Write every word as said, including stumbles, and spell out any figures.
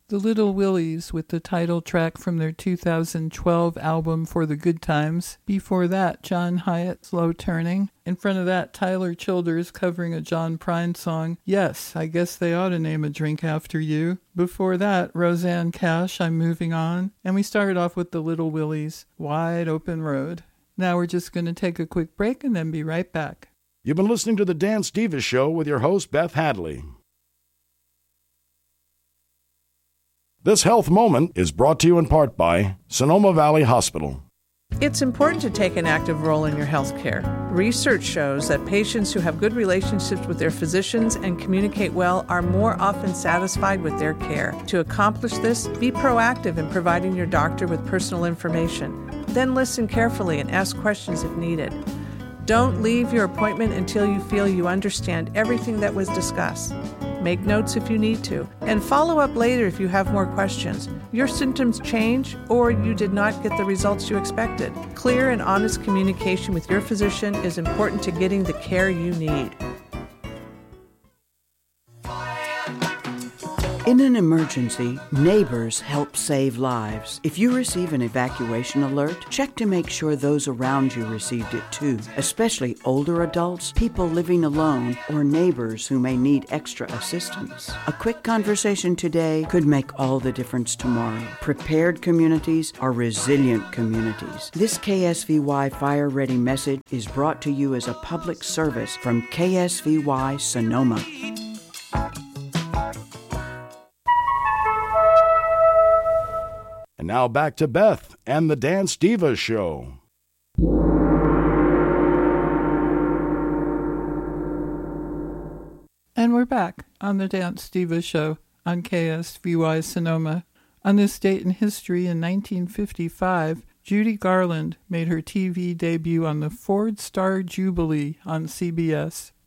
The Little Willies with the title track from their two thousand twelve album For the Good Times. Before that, John Hyatt, Slow Turning. In front of that, Tyler Childers covering a John Prine song, Yes, I Guess They Ought to Name a Drink After You. Before that, Roseanne Cash, I'm Moving On. And we started off with the Little Willies, Wide Open Road. Now we're just going to take a quick break and then be right back. You've been listening to The Dance Diva Show with your host, Beth Hadley. This health moment is brought to you in part by Sonoma Valley Hospital. It's important to take an active role in your health care. Research shows that patients who have good relationships with their physicians and communicate well are more often satisfied with their care. To accomplish this, be proactive in providing your doctor with personal information. Then listen carefully and ask questions if needed. Don't leave your appointment until you feel you understand everything that was discussed. Make notes if you need to, and follow up later if you have more questions. Your symptoms change or you did not get the results you expected. Clear and honest communication with your physician is important to getting the care you need. In an emergency, neighbors help save lives. If you receive an evacuation alert, check to make sure those around you received it too, especially older adults, people living alone, or neighbors who may need extra assistance. A quick conversation today could make all the difference tomorrow. Prepared communities are resilient communities. This K S V Y Fire Ready message is brought to you as a public service from K S V Y Sonoma. And now back to Beth and the Dance Diva Show. And we're back on the Dance Diva Show on K S V Y Sonoma. On this date in history in nineteen fifty-five, Judy Garland made her T V debut on the Ford Star Jubilee on C B S.